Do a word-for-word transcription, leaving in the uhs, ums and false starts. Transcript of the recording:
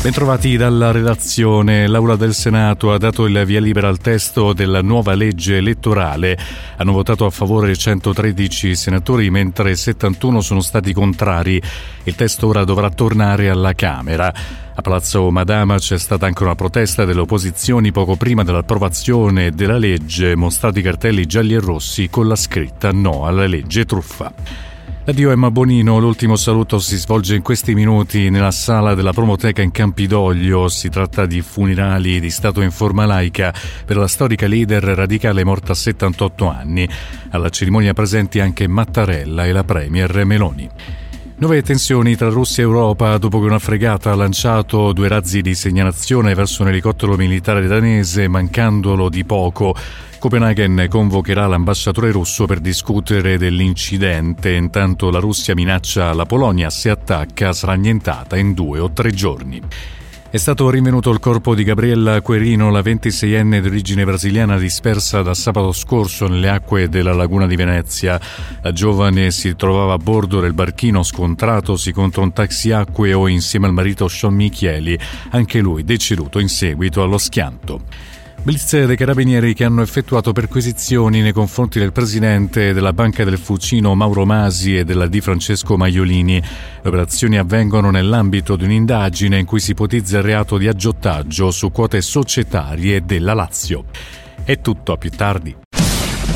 Bentrovati dalla redazione. L'Aula del Senato ha dato il via libera al testo della nuova legge elettorale. Hanno votato a favore centotredici senatori, mentre settantuno sono stati contrari. Il testo ora dovrà tornare alla Camera. A Palazzo Madama c'è stata anche una protesta delle opposizioni poco prima dell'approvazione della legge, mostrati cartelli gialli e rossi con la scritta "No alla legge truffa". Addio Emma Bonino, l'ultimo saluto si svolge in questi minuti nella sala della Promoteca in Campidoglio. Si tratta di funerali di stato in forma laica per la storica leader radicale morta a settantotto anni. Alla cerimonia presenti anche Mattarella e la premier Meloni. Nuove tensioni tra Russia e Europa dopo che una fregata ha lanciato due razzi di segnalazione verso un elicottero militare danese, mancandolo di poco. Copenaghen convocherà l'ambasciatore russo per discutere dell'incidente. Intanto la Russia minaccia la Polonia: se attacca sarà annientata in due o tre giorni. È stato rinvenuto il corpo di Gabriella Querino, la ventiseienne di origine brasiliana dispersa da sabato scorso nelle acque della laguna di Venezia. La giovane si trovava a bordo del barchino scontratosi contro un taxiacqueo insieme al marito Sean Michieli, anche lui deceduto in seguito allo schianto. Blitz dei carabinieri che hanno effettuato perquisizioni nei confronti del presidente della Banca del Fucino Mauro Masi e della Di Francesco Maiolini. Le operazioni avvengono nell'ambito di un'indagine in cui si ipotizza il reato di aggiotaggio su quote societarie della Lazio. È tutto, a più tardi.